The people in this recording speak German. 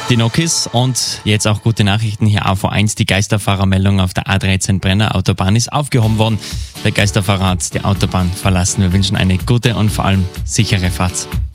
Die Nokis und jetzt auch gute Nachrichten hier AV1. Die Geisterfahrermeldung auf der A13 Brenner Autobahn ist aufgehoben worden. Der Geisterfahrer hat die Autobahn verlassen. Wir wünschen eine gute und vor allem sichere Fahrt.